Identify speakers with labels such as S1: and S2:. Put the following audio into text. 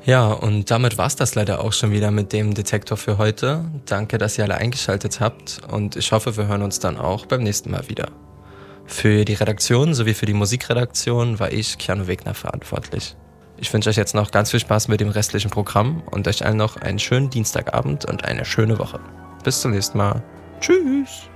S1: Ja, und damit war's das leider auch schon wieder mit dem Detektor für heute. Danke, dass ihr alle eingeschaltet habt und ich hoffe, wir hören uns dann auch beim nächsten Mal wieder. Für die Redaktion sowie für die Musikredaktion war ich, Keanu Wegner, verantwortlich. Ich wünsche euch jetzt noch ganz viel Spaß mit dem restlichen Programm und euch allen noch einen schönen Dienstagabend und eine schöne Woche. Bis zum nächsten Mal. Tschüss!